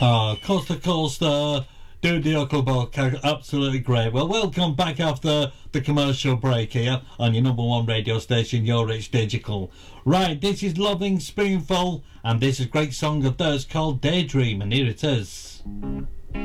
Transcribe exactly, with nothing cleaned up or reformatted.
Ah, Coast to Coast, uh, do the Uncle Buck, absolutely great. Well, welcome back after the commercial break here on your number one radio station, Your Rich Digital. Right, this is Loving Spoonful, and this is a great song of theirs called Daydream, and here it is.